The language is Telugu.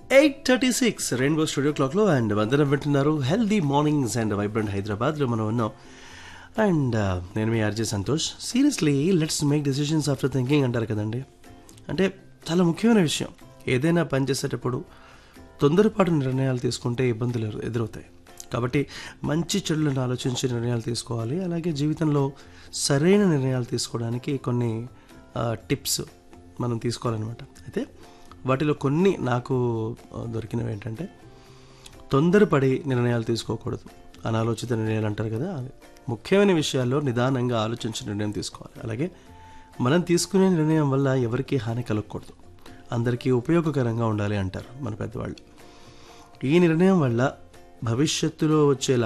8:36 రెయిన్బో స్టూడియో క్లాక్లో అండ్ వందనం వింటున్నారు హెల్దీ మార్నింగ్స్ అండ్ వైబ్రెంట్ హైదరాబాద్లో మనం ఉన్నాం. అండ్ నేను మీ RJ Santosh. Seriously let's make decisions after thinking అంటారు కదండి. అంటే చాలా ముఖ్యమైన విషయం. ఏదైనా పని చేసేటప్పుడు తొందరపాటు నిర్ణయాలు తీసుకుంటే ఇబ్బందులు ఎదురవుతాయి. కాబట్టి మంచి చెడులను ఆలోచించి నిర్ణయాలు తీసుకోవాలి. అలాగే జీవితంలో సరైన నిర్ణయాలు తీసుకోవడానికి కొన్ని టిప్స్ మనం తీసుకోవాలన్నమాట. అయితే వాటిలో కొన్ని నాకు దొరికినవి ఏంటంటే, తొందరపడి నిర్ణయాలు తీసుకోకూడదు. అనాలోచిత నిర్ణయాలు అంటారు కదా, అది ముఖ్యమైన విషయాల్లో నిదానంగా ఆలోచించి నిర్ణయం తీసుకోవాలి. అలాగే మనం తీసుకునే నిర్ణయం వల్ల ఎవరికీ హాని కలగకూడదు, అందరికీ ఉపయోగకరంగా ఉండాలి అంటారు మన పెద్దవాళ్ళు. ఈ నిర్ణయం వల్ల భవిష్యత్తులో వచ్చే